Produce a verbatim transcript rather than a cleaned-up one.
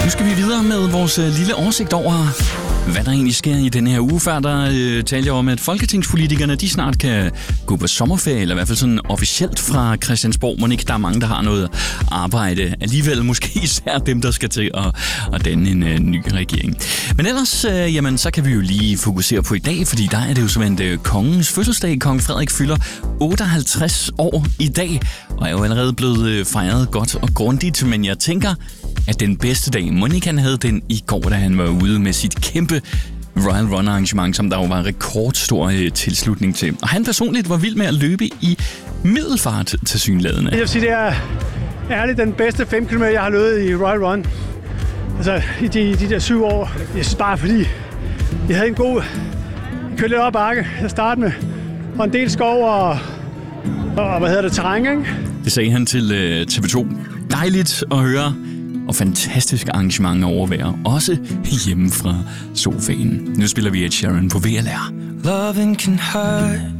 Nu skal vi videre med vores lille oversigt over, hvad der egentlig sker i den her uge. Før der øh, talte jeg om, at folketingspolitikerne de snart kan gå på sommerferie, eller i hvert fald sådan officielt fra Christiansborg. Må ikke der er mange, der har noget arbejde. Alligevel måske især dem, der skal til at, at danne en øh, ny regering. Men ellers, øh, jamen, så kan vi jo lige fokusere på i dag, fordi der er det jo simpelthen øh, kongens fødselsdag. Kong Frederik fylder otteoghalvtreds år i dag, og er jo allerede blevet øh, fejret godt og grundigt. Men jeg tænker, at den bedste dag, Monika han havde den i går, da han var ude med sit kæmpe Royal Run arrangement, som der jo var rekordstor øh, tilslutning til. Og han personligt var vild med at løbe i middelfart til synladende. Jeg vil sige, det er ærligt den bedste fem kilometer, jeg har løbet i Royal Run. Altså i de, de der syv år. Jeg synes bare, fordi jeg havde en god... Jeg kørte lidt op bakke. Jeg startede med og en del skov og, og hvad hedder det, terræn, ikke? Det sagde han til øh, T V to. Dejligt at høre. Og fantastisk arrangement at overvære, også hjemme fra sofaen. Nu spiller vi Ed Sheeran på V L R. Loving can hurt,